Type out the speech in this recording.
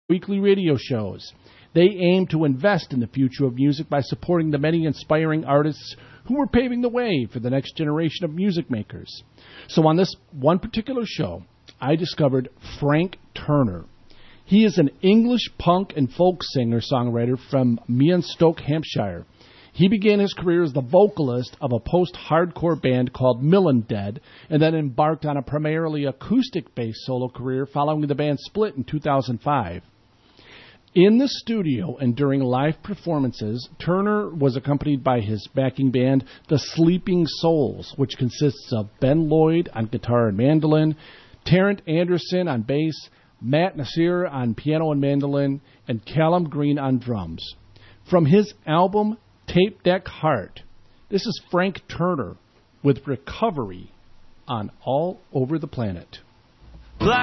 weekly radio shows. They aim to invest in the future of music by supporting the many inspiring artists who are paving the way for the next generation of music makers. So on this one particular show, I discovered Frank Turner. He is an English punk and folk singer-songwriter from Meonstoke, Hampshire. He began his career as the vocalist of a post-hardcore band called Millen Dead, and then embarked on a primarily acoustic-based solo career following the band's split in 2005. In the studio and during live performances, Turner was accompanied by his backing band, The Sleeping Souls, which consists of Ben Lloyd on guitar and mandolin, Tarrant Anderson on bass, Matt Nasir on piano and mandolin, and Callum Green on drums. From his album, Tape Deck Heart, this is Frank Turner with Recovery on All Over the Planet.